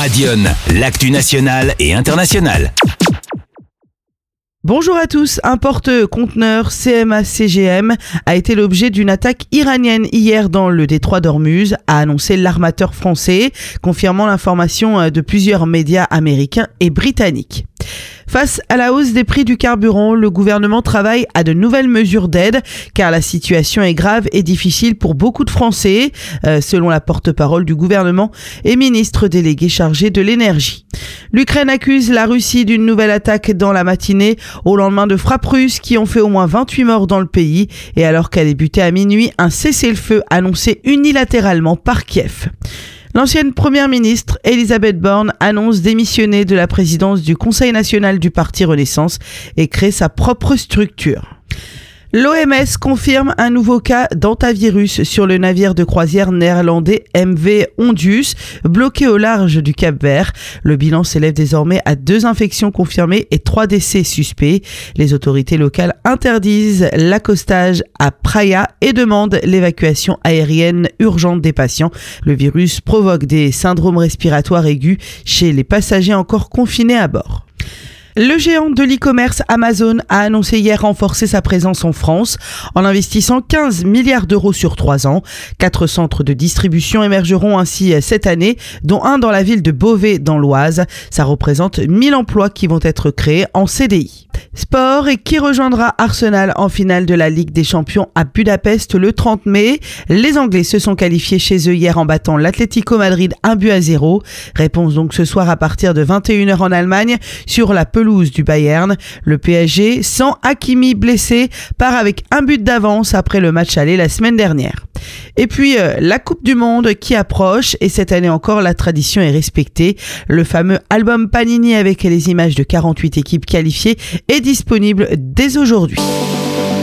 Radion, l'actu nationale et internationale. Bonjour à tous, un porte-conteneur CMA-CGM a été l'objet d'une attaque iranienne hier dans le détroit d'Ormuz, a annoncé l'armateur français, confirmant l'information de plusieurs médias américains et britanniques. Face à la hausse des prix du carburant, le gouvernement travaille à de nouvelles mesures d'aide car la situation est grave et difficile pour beaucoup de Français, selon la porte-parole du gouvernement et ministre délégué chargé de l'énergie. L'Ukraine accuse la Russie d'une nouvelle attaque dans la matinée au lendemain de frappes russes qui ont fait au moins 28 morts dans le pays et alors qu'a débuté à minuit un cessez-le-feu annoncé unilatéralement par Kiev. L'ancienne première ministre Elisabeth Borne annonce démissionner de la présidence du Conseil national du Parti Renaissance et crée sa propre structure. L'OMS confirme un nouveau cas d'hantavirus sur le navire de croisière néerlandais MV Ondius, bloqué au large du Cap-Vert. Le bilan s'élève désormais à 2 infections confirmées et 3 décès suspects. Les autorités locales interdisent l'accostage à Praia et demandent l'évacuation aérienne urgente des patients. Le virus provoque des syndromes respiratoires aigus chez les passagers encore confinés à bord. Le géant de l'e-commerce Amazon a annoncé hier renforcer sa présence en France en investissant 15 milliards d'euros sur 3 ans. 4 centres de distribution émergeront ainsi cette année, dont un dans la ville de Beauvais dans l'Oise. Ça représente 1000 emplois qui vont être créés en CDI. Sport, et qui rejoindra Arsenal en finale de la Ligue des Champions à Budapest le 30 mai. Les Anglais se sont qualifiés chez eux hier en battant l'Atlético Madrid 1-0. Réponse donc ce soir à partir de 21h en Allemagne sur la pelouse du Bayern. Le PSG, sans Hakimi blessé, part avec un but d'avance après le match aller la semaine dernière. Et puis la Coupe du Monde qui approche et cette année encore la tradition est respectée. Le fameux album Panini avec les images de 48 équipes qualifiées est disponible dès aujourd'hui.